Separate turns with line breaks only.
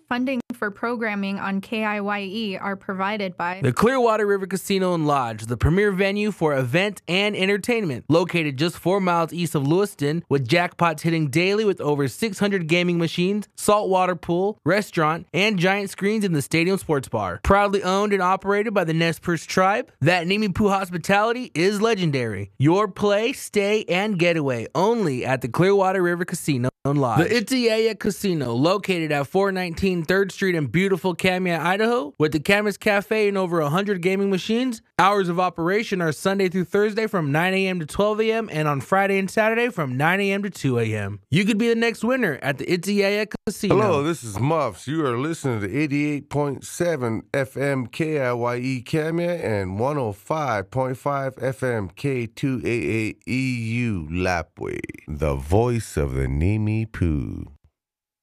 Funding for programming on KIYE are provided by
the Clearwater River Casino and Lodge, the premier venue for event and entertainment. Located just 4 miles east of Lewiston, with jackpots hitting daily with over 600 gaming machines, saltwater pool, restaurant, and giant screens in the stadium sports bar. Proudly owned and operated by the Nez Perce tribe, that Nimi Poo hospitality is legendary. Your play, stay, and getaway only at the Clearwater River Casino and Lodge. The Itiyaya Casino, located at 419 3rd Street in beautiful Kamiah, Idaho, with the Camas Cafe and over 100 gaming machines. Hours of operation are Sunday through Thursday from 9 a.m. to 12 a.m. and on Friday and Saturday from 9 a.m. to 2 a.m. You could be the next winner at the Itiyaya Casino.
Hello, this is Muffs. You are listening to 88.7 FM KIYE Kamiah and 105.5 FM K288 EU Lapway, the voice of the Nimi Poo.